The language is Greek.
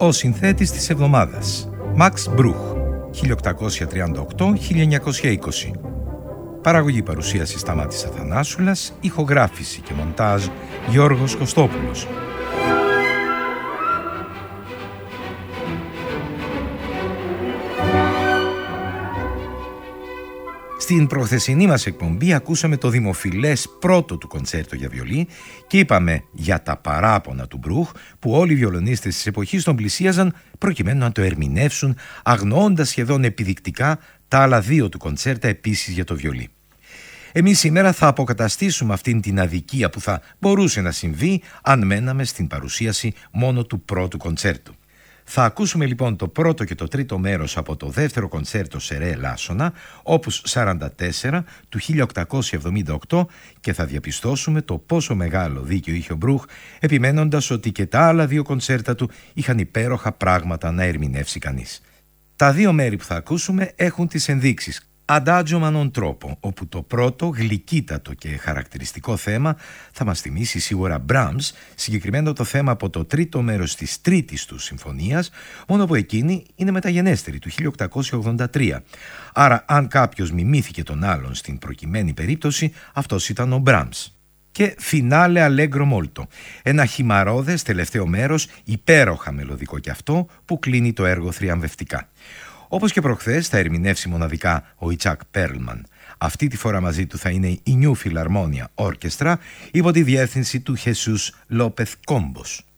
Ο συνθέτης της εβδομάδας, Max Bruch, 1838-1920. Παραγωγή, παρουσίαση Σταμάτης Αθανάσουλας, ηχογράφηση και μοντάζ Γιώργος Κωστόπουλος. Στην προχθεσινή μας εκπομπή ακούσαμε το δημοφιλές πρώτο του κοντσέρτο για βιολί και είπαμε για τα παράπονα του Μπρούχ που όλοι οι βιολονίστες της εποχής τον πλησίαζαν προκειμένου να το ερμηνεύσουν, αγνοώντας σχεδόν επιδεικτικά τα άλλα δύο του κοντσέρτα επίσης για το βιολί. Εμείς σήμερα θα αποκαταστήσουμε αυτήν την αδικία που θα μπορούσε να συμβεί αν μέναμε στην παρουσίαση μόνο του πρώτου κοντσέρτου. Θα ακούσουμε λοιπόν το πρώτο και το τρίτο μέρος από το δεύτερο κοντσέρτο σε ρε ελάσσονα, όπους 44 του 1878, και θα διαπιστώσουμε το πόσο μεγάλο δίκιο είχε ο Μπρούχ, επιμένοντας ότι και τα άλλα δύο κοντσέρτα του είχαν υπέροχα πράγματα να ερμηνεύσει κανείς. Τα δύο μέρη που θα ακούσουμε έχουν τις ενδείξεις Adagio ma non troppo, όπου το πρώτο γλυκύτατο και χαρακτηριστικό θέμα θα μας θυμίσει σίγουρα Brahms, συγκεκριμένα το θέμα από το τρίτο μέρος της τρίτης του συμφωνίας, μόνο που εκείνη είναι μεταγενέστερη, του 1883. Άρα αν κάποιος μιμήθηκε τον άλλον στην προκειμένη περίπτωση, αυτός ήταν ο Brahms. Και φινάλε Allegro molto, ένα χυμαρώδες τελευταίο μέρος, υπέροχα μελωδικό κι αυτό, που κλείνει το έργο θριαμβευτικά. Όπως και προχθές θα ερμηνεύσει μοναδικά ο Ιτσάκ Πέρλμαν. Αυτή τη φορά μαζί του θα είναι η New Philharmonia Orchestra υπό τη διεύθυνση του Χεσούς Λόπεθ Κόμπος.